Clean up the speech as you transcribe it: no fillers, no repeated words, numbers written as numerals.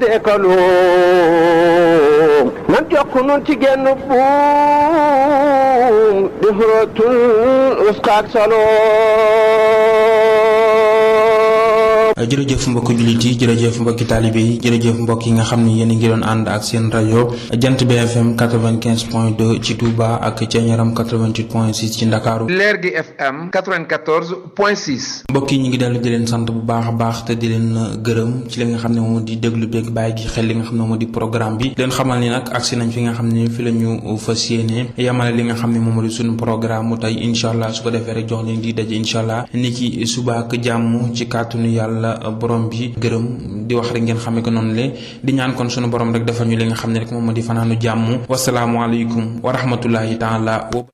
deekalu nan jokk nun ci genn buum di xurootul uskaak salo. jërëjëf mbokki jullit yi, jërëjëf mbokki taalibe yi, jërëjëf mbokk yi nga xam ni yéen a ngi doon ànd ak seen rajo Jant bi FM 95.2 ci Touba ak Thiéniaram 88.6 ci Ndakaaru. Leer gi FM 94.6. mbokk yi ñu ngi dellu di leen sant bu baax a baax te di leen gërëm ci li nga xam ne moom di déglu beeg bàyyi gi xel li nga xam ne moom di programme bi. leen xamal ni nag agsi nañ fi nga xam ne fi la ñu fas yéene yamale li nga xam ne moom di suñu programme mu tey incha allah. su ko defee rek jox leen di daje incha allah ni ki suba ak jàmm ci kàttanu yàlla borom bi. gërëm di wax rek ngeen xamee ko noonu le di ñaan kon sunu borom rek defal ñu li nga xam ne rek moom di fanaanu jàmm. wasalaamualeykum wa rahmatullahi taala.